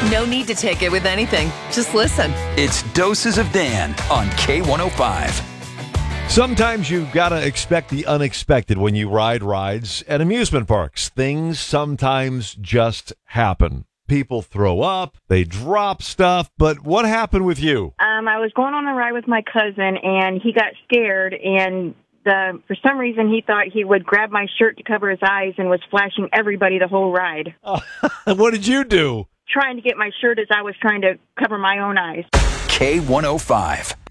No need to take it with anything. Just listen. It's Doses of Dan on K105. Sometimes you've got to expect the unexpected when you ride rides at amusement parks. Things sometimes just happen. People throw up, they drop stuff, but what happened with you? I was going on a ride with my cousin, and he got scared, and for some reason he thought he would grab my shirt to cover his eyes and was flashing everybody the whole ride. What did you do? Trying to get my shirt as I was trying to cover my own eyes. K105.